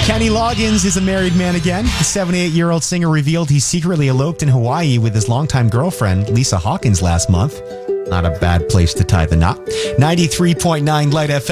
Kenny Loggins is a married man again. The 78-year-old singer revealed he secretly eloped in Hawaii with his longtime girlfriend, Lisa Hawkins, last month. Not a bad place to tie the knot. 93.9 Light FM.